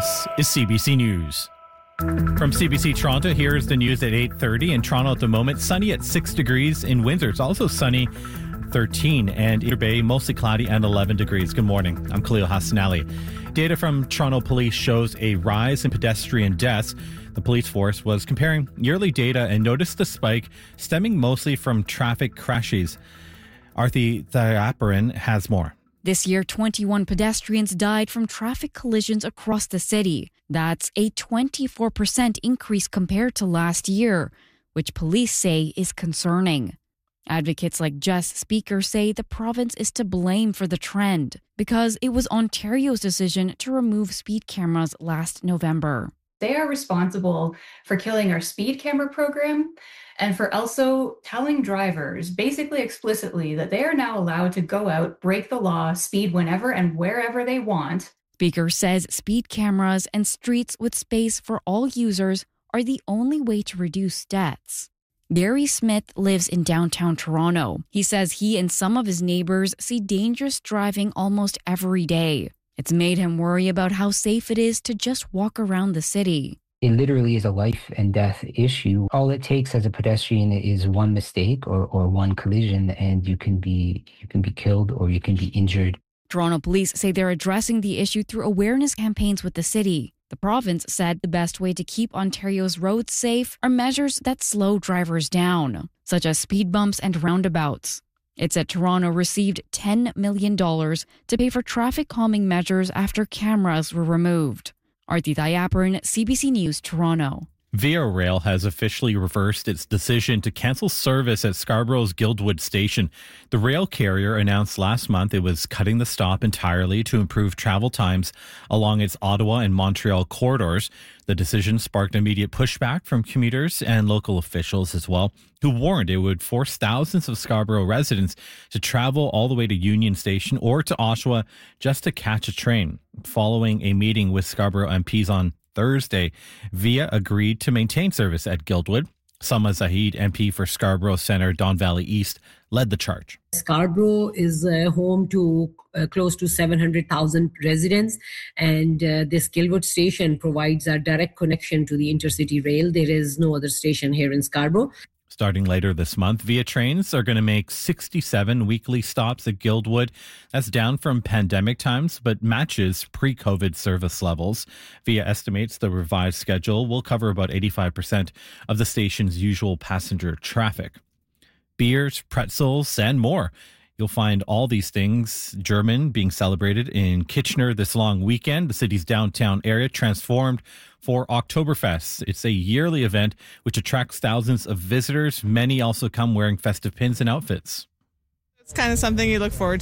This is CBC News. From CBC Toronto, here's the news at 8:30. In Toronto at the moment, sunny at 6 degrees. In Windsor, it's also sunny, 13. And Inter Bay, mostly cloudy and 11 degrees. Good morning. I'm Khalil Hassanali. Data from Toronto Police shows a rise in pedestrian deaths. The police force was comparing yearly data and noticed the spike stemming mostly from traffic crashes. Arthi Thayaparan has more. This year, 21 pedestrians died from traffic collisions across the city. That's a 24% increase compared to last year, which police say is concerning. Advocates like Jess Speaker say the province is to blame for the trend because it was Ontario's decision to remove speed cameras last November. They are responsible for killing our speed camera program and for also telling drivers, basically explicitly, that they are now allowed to go out, break the law, speed whenever and wherever they want. Speaker says speed cameras and streets with space for all users are the only way to reduce deaths. Gary Smith lives in downtown Toronto. He says he and some of his neighbors see dangerous driving almost every day. It's made him worry about how safe it is to just walk around the city. It literally is a life and death issue. All it takes as a pedestrian is one mistake or one collision, and you can be killed or you can be injured. Toronto police say they're addressing the issue through awareness campaigns with the city. The province said the best way to keep Ontario's roads safe are measures that slow drivers down, such as speed bumps and roundabouts. It said Toronto received $10 million to pay for traffic calming measures after cameras were removed. Arthi Thayaparan, CBC News, Toronto. Via Rail has officially reversed its decision to cancel service at Scarborough's Guildwood station. The rail carrier announced last month it was cutting the stop entirely to improve travel times along its Ottawa and Montreal corridors. The decision sparked immediate pushback from commuters and local officials as well, who warned it would force thousands of Scarborough residents to travel all the way to Union Station or to Oshawa just to catch a train. Following a meeting with Scarborough MPs on Thursday, Via agreed to maintain service at Guildwood. Salma Zahid, MP for Scarborough Centre, Don Valley East, led the charge. Scarborough is home to close to 700,000 residents, and this Guildwood station provides a direct connection to the intercity rail. There is no other station here in Scarborough. Starting later this month, Via trains are going to make 67 weekly stops at Guildwood. That's down from pandemic times, but matches pre-COVID service levels. Via estimates the revised schedule will cover about 85% of the station's usual passenger traffic. Beers, pretzels, and more. You'll find all these things German being celebrated in Kitchener this long weekend. The city's downtown area transformed for Oktoberfest. It's a yearly event which attracts thousands of visitors. Many also come wearing festive pins and outfits. It's kind of something you look forward